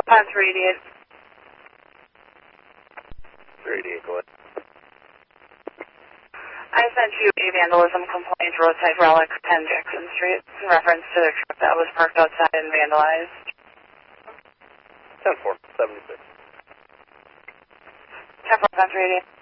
Upon 388. 388, go ahead. I sent you a vandalism complaint, roadside relic, 10 Jackson Street, in reference to the truck that was parked outside and vandalized. 10-4, 76. 10-4, upon 388.